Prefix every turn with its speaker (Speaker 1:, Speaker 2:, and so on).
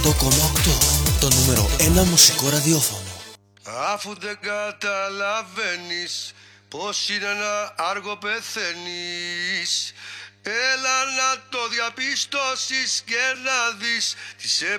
Speaker 1: το νούμερο 1 μουσικό ραδιόφωνο.
Speaker 2: Αφού δεν καταλαβαίνεις πως είναι ένα άργο πεθαίνεις, έλα να το διαπιστώσεις και να δεις τι σε